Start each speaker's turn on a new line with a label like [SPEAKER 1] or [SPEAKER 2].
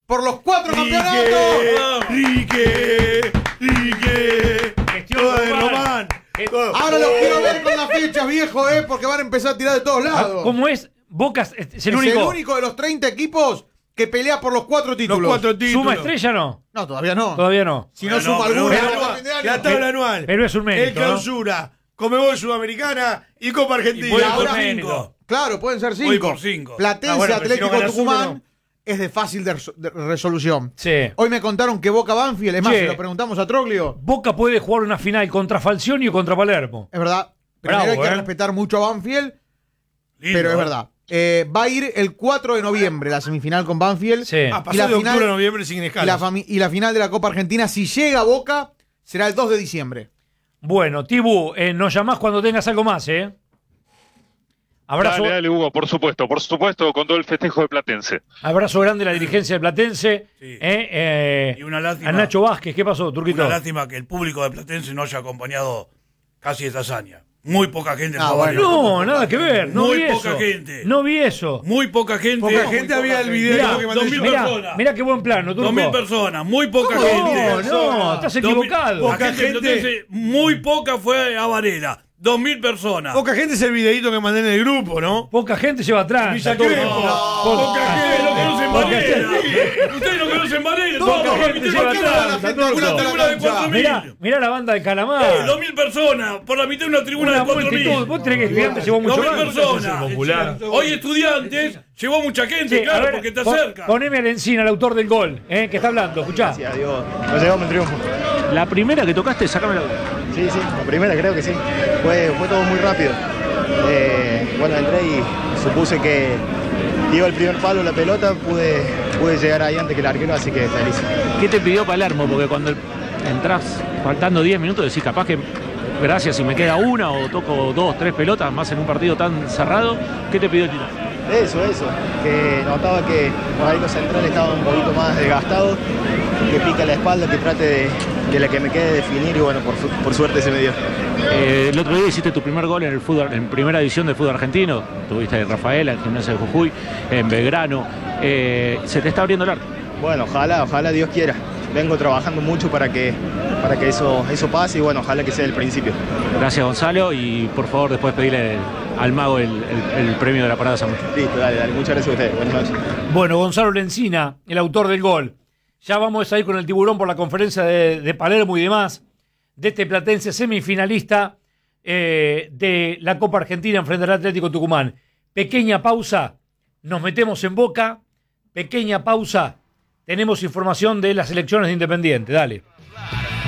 [SPEAKER 1] por los 4 campeonatos.
[SPEAKER 2] Rique.
[SPEAKER 3] Gestión
[SPEAKER 2] de Román.
[SPEAKER 1] Ahora los quiero ver con las fechas, viejo, porque van a empezar a tirar de todos lados.
[SPEAKER 3] ¿Cómo es? Boca es el
[SPEAKER 1] Es
[SPEAKER 3] único.
[SPEAKER 1] el único de los 30 equipos que pelea por los 4 títulos.
[SPEAKER 3] ¿Suma estrella no?
[SPEAKER 1] No, todavía no.
[SPEAKER 3] Todavía no.
[SPEAKER 1] Si no suma alguna,
[SPEAKER 2] la tabla anual.
[SPEAKER 3] Pero es un mérito.
[SPEAKER 2] El clausura, Conmebol Sudamericana y Copa Argentina.
[SPEAKER 3] Y puede
[SPEAKER 1] por
[SPEAKER 3] por
[SPEAKER 2] 5.
[SPEAKER 1] Claro, pueden ser 5.
[SPEAKER 2] Voy por 5.
[SPEAKER 1] Platense,
[SPEAKER 3] bueno, pero
[SPEAKER 1] Atlético
[SPEAKER 3] si no ganas
[SPEAKER 1] Tucumán
[SPEAKER 3] uno, no.
[SPEAKER 1] es de fácil de resolución.
[SPEAKER 3] Sí.
[SPEAKER 1] Hoy me contaron que Boca Banfield, es más,
[SPEAKER 3] Che.
[SPEAKER 1] se lo preguntamos a Troglio.
[SPEAKER 3] Boca puede jugar una final contra Falcioni o contra Palermo.
[SPEAKER 1] Es verdad. Primero
[SPEAKER 3] Bravo,
[SPEAKER 1] hay que respetar mucho a Banfield, pero es verdad. Va a ir el 4 de noviembre la semifinal con Banfield.
[SPEAKER 3] Sí.
[SPEAKER 2] Pasó de octubre a noviembre sin
[SPEAKER 1] Y
[SPEAKER 2] escalas.
[SPEAKER 1] y la final de la Copa Argentina, si llega a Boca, será el 2 de diciembre.
[SPEAKER 3] Bueno, Tibu, nos llamás cuando tengas algo más, ¿eh? Abrazo,
[SPEAKER 4] Dale, Hugo, por supuesto, con todo el festejo de Platense.
[SPEAKER 3] abrazo grande a la dirigencia de Platense.
[SPEAKER 5] Sí.
[SPEAKER 3] Y
[SPEAKER 5] una lástima.
[SPEAKER 3] a Nacho Vázquez, ¿qué pasó, Turquito?
[SPEAKER 5] Una lástima que el público de Platense no haya acompañado casi esta hazaña. Muy poca gente.
[SPEAKER 1] Ah,
[SPEAKER 5] fue a
[SPEAKER 1] bueno.
[SPEAKER 5] Varela.
[SPEAKER 3] No, nada que ver. No
[SPEAKER 5] Muy
[SPEAKER 3] vi
[SPEAKER 5] poca
[SPEAKER 3] eso.
[SPEAKER 5] gente.
[SPEAKER 3] No vi eso.
[SPEAKER 5] Muy poca gente.
[SPEAKER 2] Poca gente había el video
[SPEAKER 3] Mirá,
[SPEAKER 2] que mandé
[SPEAKER 5] 2000
[SPEAKER 2] yo.
[SPEAKER 5] personas.
[SPEAKER 3] Mirá qué buen plano, Turco.
[SPEAKER 5] 2000 personas, muy poca
[SPEAKER 3] ¿Cómo?
[SPEAKER 5] gente.
[SPEAKER 3] No, estás equivocado.
[SPEAKER 5] La
[SPEAKER 2] Poca
[SPEAKER 5] gente de
[SPEAKER 2] gente.
[SPEAKER 5] Platense, muy poca fue a Varela. 2000 personas.
[SPEAKER 2] Poca gente es el videito que mandé en el grupo, ¿no?
[SPEAKER 3] Poca gente lleva atrás.
[SPEAKER 2] Villa
[SPEAKER 3] Turco.
[SPEAKER 2] Crespo.
[SPEAKER 5] Poca gente no conocen
[SPEAKER 3] Poca
[SPEAKER 5] Varela.
[SPEAKER 3] gente.
[SPEAKER 5] Ustedes no conocen Varela.
[SPEAKER 3] Poca
[SPEAKER 5] Todos
[SPEAKER 3] gente
[SPEAKER 5] repiten
[SPEAKER 3] lleva
[SPEAKER 5] la
[SPEAKER 3] atrás,
[SPEAKER 5] tribuna,
[SPEAKER 3] Turco.
[SPEAKER 5] una tribuna de 4000.
[SPEAKER 3] Mirá la banda de Calamar.
[SPEAKER 5] 2000 personas, por la mitad de una tribuna
[SPEAKER 3] Una
[SPEAKER 5] de 4000.
[SPEAKER 3] multitud. Vos tenés que estudiantes llevó mucho
[SPEAKER 5] 2000
[SPEAKER 3] más.
[SPEAKER 5] personas. Hoy estudiantes, llevó mucha gente,
[SPEAKER 3] Sí, a
[SPEAKER 5] claro,
[SPEAKER 3] ver,
[SPEAKER 5] porque está cerca.
[SPEAKER 3] Poneme a Lencina, el autor del gol, que está hablando. Escuchá.
[SPEAKER 6] Gracias a Dios, nos llevamos el triunfo.
[SPEAKER 7] La primera que tocaste, sacámela.
[SPEAKER 6] Sí, la primera creo que sí. Fue todo muy rápido. Bueno, entré y supuse que iba el primer palo la pelota, pude llegar ahí antes que el arquero, así que feliz.
[SPEAKER 7] ¿Qué te pidió Palermo? Porque cuando entras faltando 10 minutos decís capaz que gracias si me queda una o toco 2, 3 pelotas más en un partido tan cerrado. ¿Qué te pidió el Tino?
[SPEAKER 6] Eso, que notaba que por ahí los centrales estaban un poquito más desgastados, que pica la espalda, que trate de la que me quede definir y bueno, por suerte se me dio.
[SPEAKER 7] El otro día hiciste tu primer gol en el fútbol, en primera división del fútbol argentino. Tuviste en Rafaela, en Gimnasia de Jujuy, en Belgrano. Se te está abriendo el arco.
[SPEAKER 6] Bueno, ojalá Dios quiera. Vengo trabajando mucho para que eso pase y bueno, ojalá que sea el principio.
[SPEAKER 7] Gracias, Gonzalo, y por favor después pedirle al mago el premio de la Parada San Martín.
[SPEAKER 6] Listo, dale, muchas gracias a ustedes. Buenas noches.
[SPEAKER 3] Bueno, Gonzalo Lencina, el autor del gol. Ya vamos a ir con el Tiburón por la conferencia de Palermo y demás, de este Platense semifinalista de la Copa Argentina en frente al Atlético Tucumán. Pequeña pausa, nos metemos en Boca. Pequeña pausa, tenemos información de las elecciones de Independiente. Dale.